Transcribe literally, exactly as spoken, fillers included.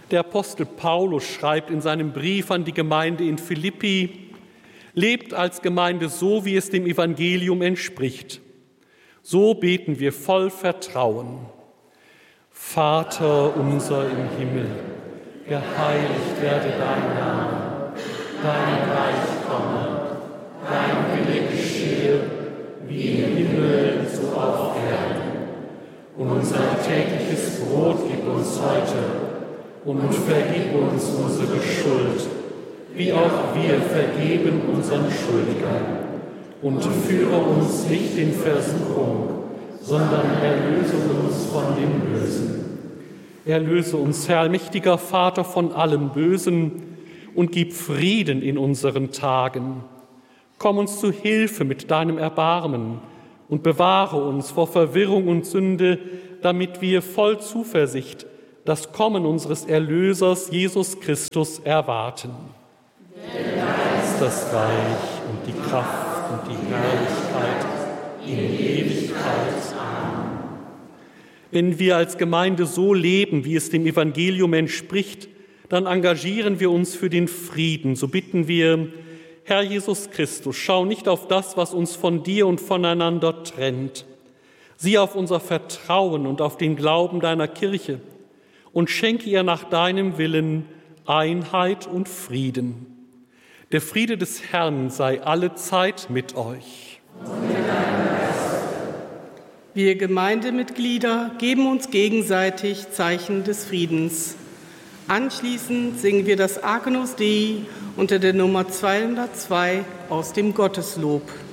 Der Apostel Paulus schreibt in seinem Brief an die Gemeinde in Philippi: Lebt als Gemeinde so, wie es dem Evangelium entspricht. So beten wir voll Vertrauen. Vater unser im Himmel, geheiligt werde dein Name, dein Reich komme, dein Wille geschehe, wie im Himmel, so auf Erden. Unser tägliches Brot gib uns heute und vergib uns unsere Schuld, wie auch wir vergeben unseren Schuldigern. Und führe uns nicht in Versuchung, sondern erlöse uns von dem Bösen. Erlöse uns, Herr, allmächtiger Vater, von allem Bösen und gib Frieden in unseren Tagen. Komm uns zu Hilfe mit deinem Erbarmen und bewahre uns vor Verwirrung und Sünde, damit wir voll Zuversicht das Kommen unseres Erlösers Jesus Christus erwarten. Denn dein ist das Reich und die Kraft und die Herrlichkeit in Ewigkeit. Amen. Wenn wir als Gemeinde so leben, wie es dem Evangelium entspricht, dann engagieren wir uns für den Frieden. So bitten wir: Herr Jesus Christus, schau nicht auf das, was uns von dir und voneinander trennt. Sieh auf unser Vertrauen und auf den Glauben deiner Kirche und schenke ihr nach deinem Willen Einheit und Frieden. Der Friede des Herrn sei allezeit mit euch. Wir Gemeindemitglieder geben uns gegenseitig Zeichen des Friedens. Anschließend singen wir das Agnus Dei unter der Nummer zweihundertzwei aus dem Gotteslob.